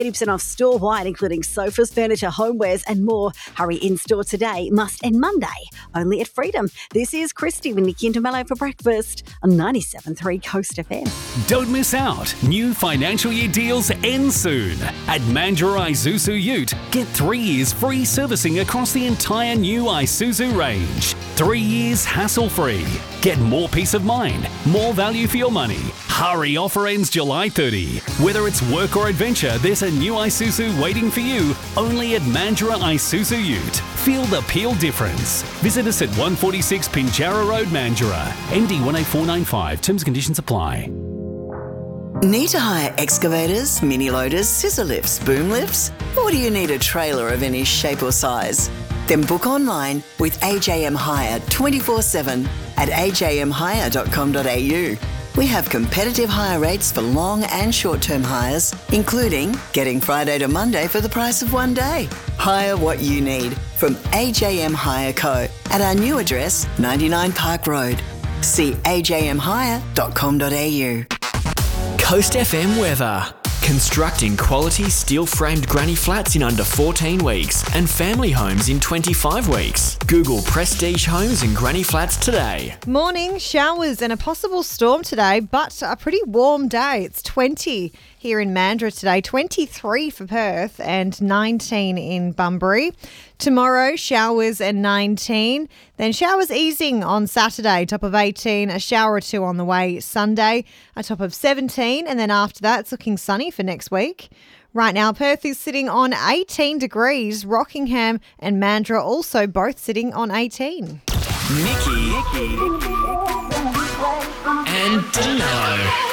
50% off store-wide, including sofas, furniture, homewares and more. Hurry in-store today, must end Monday, only at Freedom. This is Christy with Nikki and Demello for breakfast on 97.3 Coast FM. Don't miss out. New financial year deals end soon. At Mandurah Isuzu Ute, get 3 years free servicing across the entire new Isuzu range. 3 years hassle-free. Get more peace of mind, more value for your money. Hurry, offer ends July 30. Whether it's work or adventure, there's a new Isuzu waiting for you only at Mandurah Isuzu Ute. Feel the Peel difference. Visit us at 146 Pinjarra Road, Mandurah. MD 18495. Terms and conditions apply. Need to hire excavators, mini loaders, scissor lifts, boom lifts? Or do you need a trailer of any shape or size? Then book online with AJM Hire 24/7 at ajmhire.com.au. We have competitive hire rates for long and short-term hires, including getting Friday to Monday for the price of one day. Hire what you need from AJM Hire Co. at our new address, 99 Park Road. See ajmhire.com.au. Coast FM weather. Constructing quality steel-framed granny flats in under 14 weeks and family homes in 25 weeks. Google Prestige Homes and Granny Flats today. Morning, showers and a possible storm today, but a pretty warm day. It's 20 here in Mandurah today, 23 for Perth and 19 in Bunbury. Tomorrow, showers and 19. Then showers easing on Saturday, top of 18. A shower or two on the way Sunday, a top of 17. And then after that, it's looking sunny for next week. Right now, Perth is sitting on 18 degrees. Rockingham and Mandurah also both sitting on 18. Nikki and Demello.